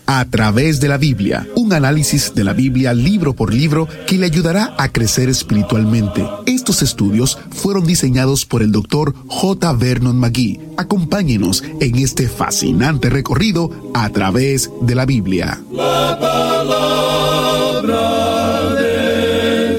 A través de la Biblia, un análisis de la Biblia libro por libro que le ayudará a crecer espiritualmente. Estos estudios fueron diseñados por el Dr. J. Vernon McGee. Acompáñenos en este fascinante recorrido a través de la Biblia. La palabra de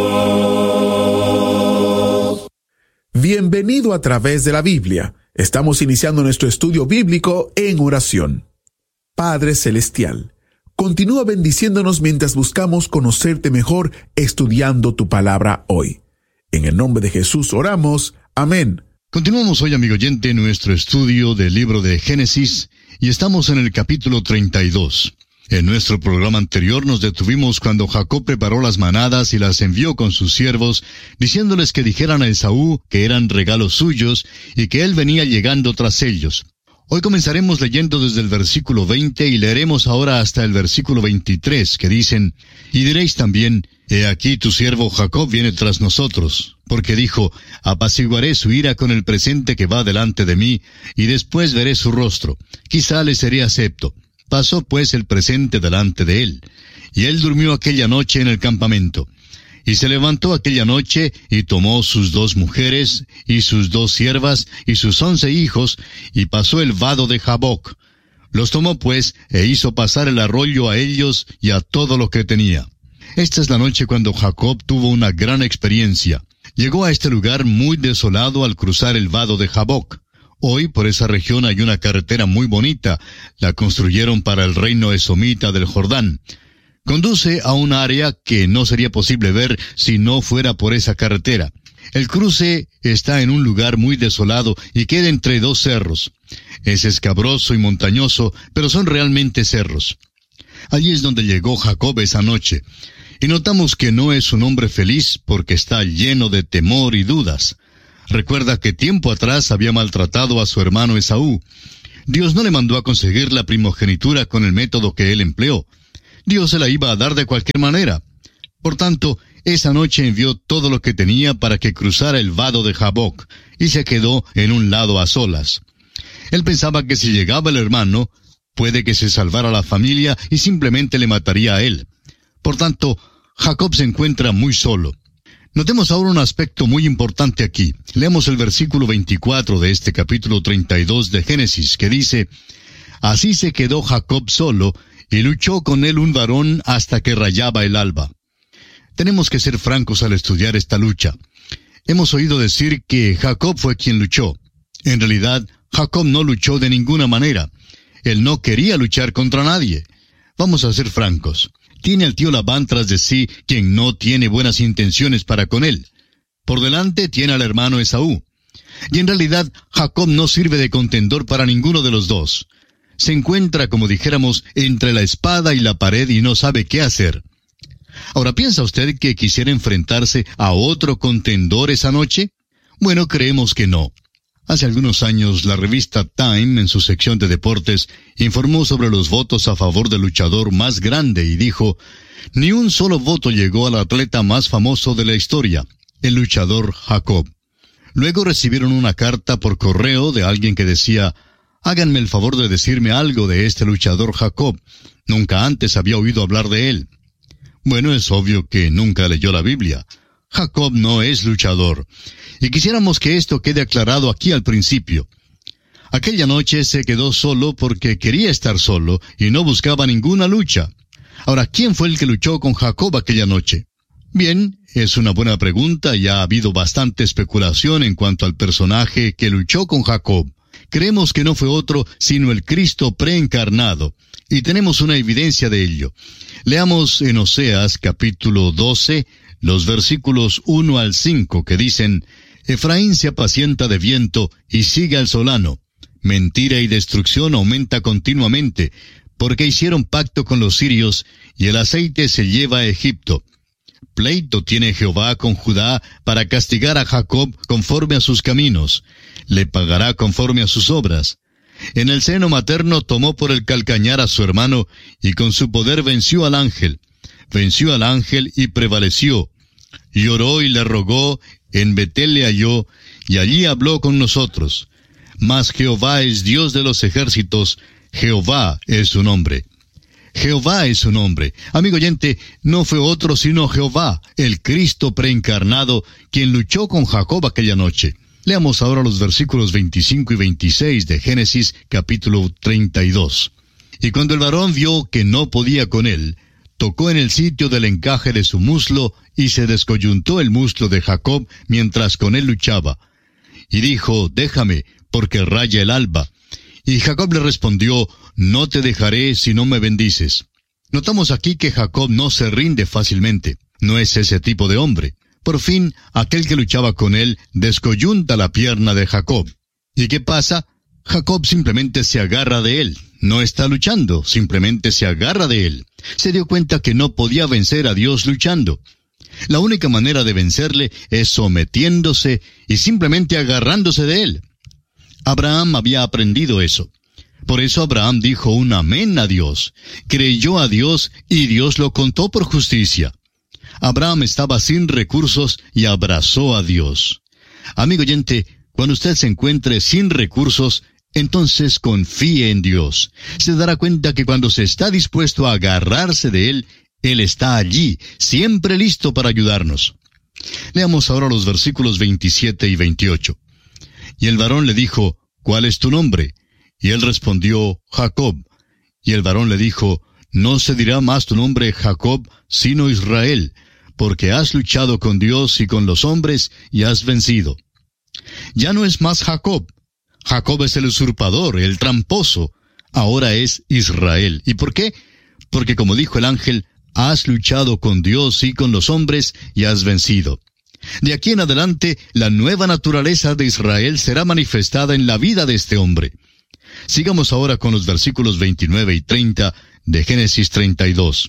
Dios. Bienvenido a través de la Biblia. Estamos iniciando nuestro estudio bíblico en oración. Padre Celestial, continúa bendiciéndonos mientras buscamos conocerte mejor estudiando tu palabra hoy. En el nombre de Jesús oramos. Amén. Continuamos hoy, amigo oyente, nuestro estudio del libro de Génesis y estamos en el capítulo 32. En nuestro programa anterior nos detuvimos cuando Jacob preparó las manadas y las envió con sus siervos, diciéndoles que dijeran a Esaú que eran regalos suyos y que él venía llegando tras ellos. Hoy comenzaremos leyendo desde el versículo 20 y leeremos ahora hasta el versículo 23, que dicen: Y diréis también, he aquí tu siervo Jacob viene tras nosotros, porque dijo, apaciguaré su ira con el presente que va delante de mí, y después veré su rostro, quizá le seré acepto. Pasó pues el presente delante de él, y él durmió aquella noche en el campamento. Y se levantó aquella noche, y tomó sus 2 mujeres, y sus 2 siervas, y sus 11 hijos, y pasó el vado de Jaboc. Los tomó pues, e hizo pasar el arroyo a ellos, y a todo lo que tenía. Esta es la noche cuando Jacob tuvo una gran experiencia. Llegó a este lugar muy desolado al cruzar el vado de Jaboc. Hoy por esa región hay una carretera muy bonita. La construyeron para el reino esomita del Jordán. Conduce a un área que no sería posible ver si no fuera por esa carretera. El cruce está en un lugar muy desolado y queda entre 2 cerros. Es escabroso y montañoso, pero son realmente cerros. Allí es donde llegó Jacob esa noche. Y notamos que no es un hombre feliz porque está lleno de temor y dudas. Recuerda que tiempo atrás había maltratado a su hermano Esaú. Dios no le mandó a conseguir la primogenitura con el método que él empleó. Dios se la iba a dar de cualquier manera. Por tanto, esa noche envió todo lo que tenía para que cruzara el vado de Jaboc, y se quedó en un lado a solas. Él pensaba que si llegaba el hermano, puede que se salvara la familia y simplemente le mataría a él. Por tanto, Jacob se encuentra muy solo. Notemos ahora un aspecto muy importante aquí. Leemos el versículo 24 de este capítulo 32 de Génesis, que dice: Así se quedó Jacob solo, y luchó con él un varón hasta que rayaba el alba. Tenemos que ser francos al estudiar esta lucha. Hemos oído decir que Jacob fue quien luchó. En realidad, Jacob no luchó de ninguna manera. Él no quería luchar contra nadie. Vamos a ser francos. Tiene al tío Labán tras de sí, quien no tiene buenas intenciones para con él. Por delante tiene al hermano Esaú. Y en realidad, Jacob no sirve de contendor para ninguno de los dos. Se encuentra, como dijéramos, entre la espada y la pared y no sabe qué hacer. Ahora, ¿piensa usted que quisiera enfrentarse a otro contendor esa noche? Bueno, creemos que no. Hace algunos años, la revista Time, en su sección de deportes, informó sobre los votos a favor del luchador más grande y dijo: ni un solo voto llegó al atleta más famoso de la historia, el luchador Jacob. Luego recibieron una carta por correo de alguien que decía: háganme el favor de decirme algo de este luchador Jacob. Nunca antes había oído hablar de él. Bueno, es obvio que nunca leyó la Biblia. Jacob no es luchador. Y quisiéramos que esto quede aclarado aquí al principio. Aquella noche se quedó solo porque quería estar solo y no buscaba ninguna lucha. Ahora, ¿quién fue el que luchó con Jacob aquella noche? Bien, es una buena pregunta y ha habido bastante especulación en cuanto al personaje que luchó con Jacob. Creemos que no fue otro sino el Cristo preencarnado, y tenemos una evidencia de ello. Leamos en Oseas capítulo 12, los versículos 1 al 5, que dicen: Efraín se apacienta de viento y sigue al solano. Mentira y destrucción aumenta continuamente, porque hicieron pacto con los sirios, y el aceite se lleva a Egipto. Pleito tiene Jehová con Judá para castigar a Jacob conforme a sus caminos. Le pagará conforme a sus obras. En el seno materno tomó por el calcañar a su hermano, y con su poder venció al ángel. Venció al ángel y prevaleció. Lloró y le rogó, en Betel le halló, y allí habló con nosotros. Mas Jehová es Dios de los ejércitos, Jehová es su nombre. Jehová es su nombre. Amigo oyente, no fue otro sino Jehová, el Cristo preencarnado, quien luchó con Jacob aquella noche. Leamos ahora los versículos 25 y 26 de Génesis capítulo 32. Y cuando el varón vio que no podía con él, tocó en el sitio del encaje de su muslo, y se descoyuntó el muslo de Jacob mientras con él luchaba. Y dijo, déjame, porque raya el alba. Y Jacob le respondió, no te dejaré si no me bendices. Notamos aquí que Jacob no se rinde fácilmente. No es ese tipo de hombre. Por fin, aquel que luchaba con él descoyunta la pierna de Jacob. ¿Y qué pasa? Jacob simplemente se agarra de él. No está luchando, simplemente se agarra de él. Se dio cuenta que no podía vencer a Dios luchando. La única manera de vencerle es sometiéndose y simplemente agarrándose de él. Abraham había aprendido eso. Por eso Abraham dijo un amén a Dios. Creyó a Dios y Dios lo contó por justicia. Abraham estaba sin recursos y abrazó a Dios. Amigo oyente, cuando usted se encuentre sin recursos, entonces confíe en Dios. Se dará cuenta que cuando se está dispuesto a agarrarse de Él, Él está allí, siempre listo para ayudarnos. Leamos ahora los versículos 27 y 28. Y el varón le dijo, ¿cuál es tu nombre? Y él respondió, Jacob. Y el varón le dijo, no se dirá más tu nombre Jacob, sino Israel, porque has luchado con Dios y con los hombres y has vencido. Ya no es más Jacob. Jacob es el usurpador, el tramposo. Ahora es Israel. ¿Y por qué? Porque como dijo el ángel, has luchado con Dios y con los hombres y has vencido. De aquí en adelante, la nueva naturaleza de Israel será manifestada en la vida de este hombre. Sigamos ahora con los versículos 29 y 30 de Génesis 32.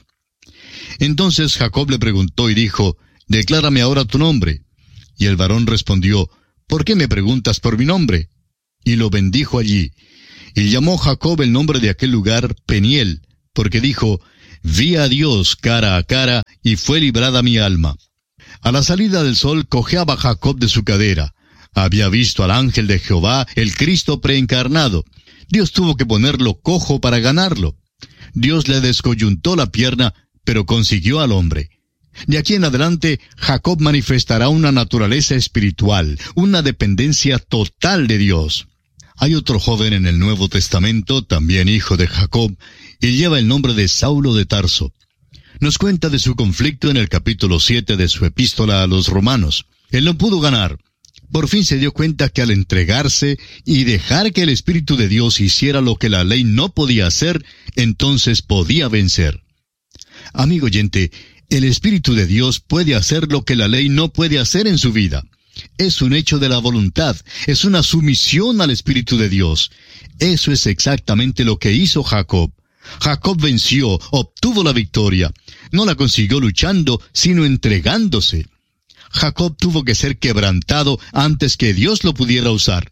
Entonces Jacob le preguntó y dijo, declárame ahora tu nombre. Y el varón respondió, ¿por qué me preguntas por mi nombre? Y lo bendijo allí. Y llamó Jacob el nombre de aquel lugar Peniel, porque dijo, vi a Dios cara a cara, y fue librada mi alma. A la salida del sol cojeaba Jacob de su cadera. Había visto al ángel de Jehová, el Cristo preencarnado. Dios tuvo que ponerlo cojo para ganarlo. Dios le descoyuntó la pierna, pero consiguió al hombre. De aquí en adelante, Jacob manifestará una naturaleza espiritual, una dependencia total de Dios. Hay otro joven en el Nuevo Testamento, también hijo de Jacob, y lleva el nombre de Saulo de Tarso. Nos cuenta de su conflicto en el capítulo 7 de su epístola a los Romanos. Él no pudo ganar. Por fin se dio cuenta que al entregarse y dejar que el Espíritu de Dios hiciera lo que la ley no podía hacer, entonces podía vencer. Amigo oyente, el Espíritu de Dios puede hacer lo que la ley no puede hacer en su vida. Es un hecho de la voluntad, es una sumisión al Espíritu de Dios. Eso es exactamente lo que hizo Jacob. Jacob venció, obtuvo la victoria. No la consiguió luchando, sino entregándose. Jacob tuvo que ser quebrantado antes que Dios lo pudiera usar.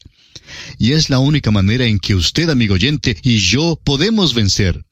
Y es la única manera en que usted, amigo oyente, y yo podemos vencer.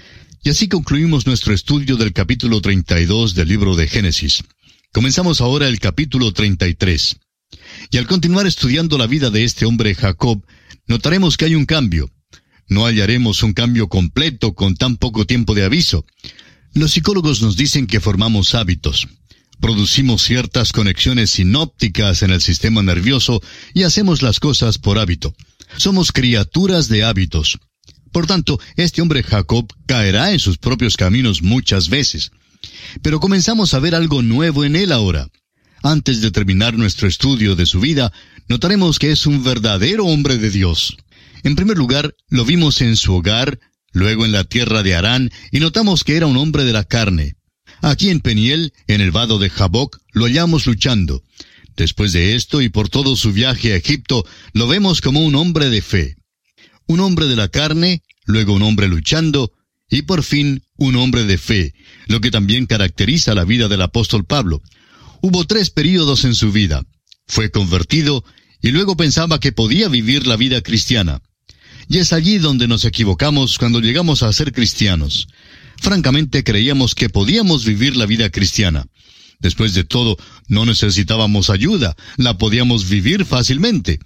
Y así concluimos nuestro estudio del capítulo 32 del libro de Génesis. Comenzamos ahora el capítulo 33. Y al continuar estudiando la vida de este hombre Jacob, notaremos que hay un cambio. No hallaremos un cambio completo con tan poco tiempo de aviso. Los psicólogos nos dicen que formamos hábitos. Producimos ciertas conexiones sinópticas en el sistema nervioso y hacemos las cosas por hábito. Somos criaturas de hábitos. Por tanto, este hombre Jacob caerá en sus propios caminos muchas veces. Pero comenzamos a ver algo nuevo en él ahora. Antes de terminar nuestro estudio de su vida, notaremos que es un verdadero hombre de Dios. En primer lugar, lo vimos en su hogar, luego en la tierra de Harán, y notamos que era un hombre de la carne. Aquí en Peniel, en el vado de Jaboc, lo hallamos luchando. Después de esto y por todo su viaje a Egipto, lo vemos como un hombre de fe. Un hombre de la carne, luego un hombre luchando, y por fin un hombre de fe, lo que también caracteriza la vida del apóstol Pablo. Hubo 3 períodos en su vida. Fue convertido, y luego pensaba que podía vivir la vida cristiana. Y es allí donde nos equivocamos cuando llegamos a ser cristianos. Francamente creíamos que podíamos vivir la vida cristiana. Después de todo, no necesitábamos ayuda, la podíamos vivir fácilmente.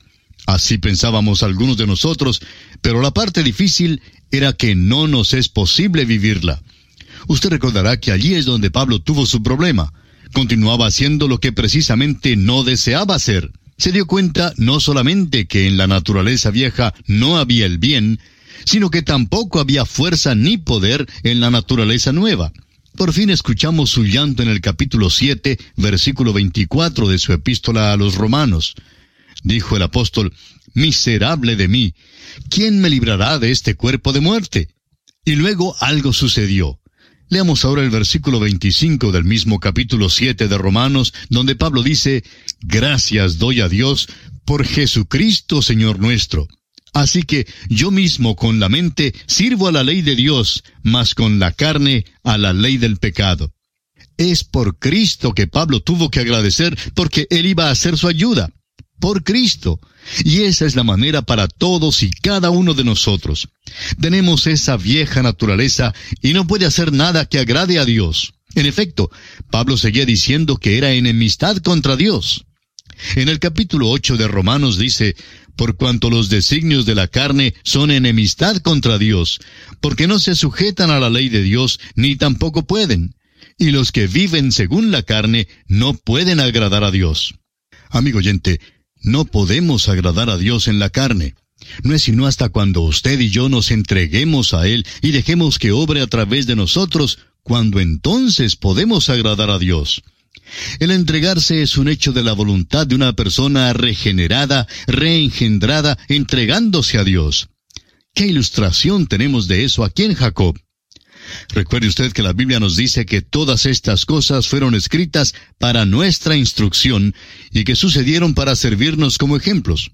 Así pensábamos algunos de nosotros, pero la parte difícil era que no nos es posible vivirla. Usted recordará que allí es donde Pablo tuvo su problema. Continuaba haciendo lo que precisamente no deseaba hacer. Se dio cuenta no solamente que en la naturaleza vieja no había el bien, sino que tampoco había fuerza ni poder en la naturaleza nueva. Por fin escuchamos su llanto en el capítulo 7, versículo 24 de su epístola a los Romanos. Dijo el apóstol: «Miserable de mí, ¿quién me librará de este cuerpo de muerte?». Y luego algo sucedió. Leamos ahora el versículo 25 del mismo capítulo 7 de Romanos, donde Pablo dice: «Gracias doy a Dios por Jesucristo, Señor nuestro. Así que yo mismo con la mente sirvo a la ley de Dios, mas con la carne a la ley del pecado». Es por Cristo que Pablo tuvo que agradecer, porque él iba a hacer su ayuda. Por Cristo. Y esa es la manera para todos y cada uno de nosotros. Tenemos esa vieja naturaleza y no puede hacer nada que agrade a Dios. En efecto, Pablo seguía diciendo que era enemistad contra Dios. En el capítulo 8 de Romanos dice: «Por cuanto los designios de la carne son enemistad contra Dios, porque no se sujetan a la ley de Dios, ni tampoco pueden. Y los que viven según la carne no pueden agradar a Dios». Amigo oyente, no podemos agradar a Dios en la carne. No es sino hasta cuando usted y yo nos entreguemos a Él y dejemos que obre a través de nosotros, cuando entonces podemos agradar a Dios. El entregarse es un hecho de la voluntad de una persona regenerada, reengendrada, entregándose a Dios. ¿Qué ilustración tenemos de eso aquí en Jacob? Recuerde usted que la Biblia nos dice que todas estas cosas fueron escritas para nuestra instrucción y que sucedieron para servirnos como ejemplos.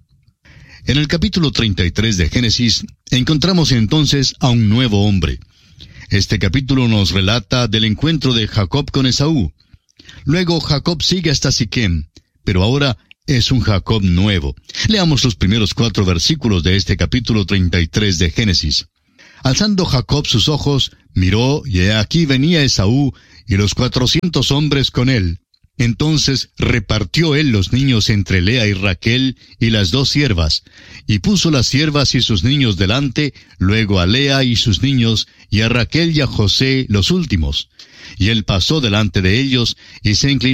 En el capítulo 33 de Génesis encontramos entonces a un nuevo hombre. Este capítulo nos relata del encuentro de Jacob con Esaú. Luego Jacob sigue hasta Siquem, pero ahora es un Jacob nuevo. Leamos los primeros 4 versículos de este capítulo 33 de Génesis. Alzando Jacob sus ojos, miró, y he aquí venía Esaú, y los 400 hombres con él. Entonces repartió él los niños entre Lea y Raquel, y las 2 siervas, y puso las siervas y sus niños delante, luego a Lea y sus niños, y a Raquel y a José los últimos. Y él pasó delante de ellos, y se inclinó